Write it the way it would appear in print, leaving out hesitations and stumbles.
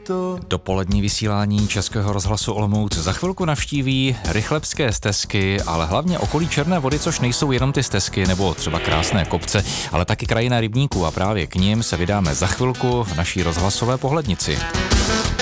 to. Dopolední vysílání Českého rozhlasu Olomouc za chvilku navštíví rychlebské stezky, ale hlavně okolí Černé Vody, což nejsou jenom ty stezky nebo třeba krásné kopce, ale taky krajina rybníků a právě k nim se vydáme za chvilku v naší rozhlasové pohlednici.